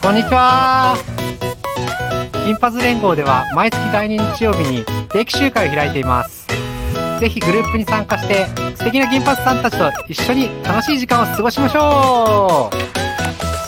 こんにちは。銀髪連合では毎月第2日曜日に定期集会を開いています。ぜひグループに参加して素敵な銀髪さんたちと一緒に楽しい時間を過ごしましょう。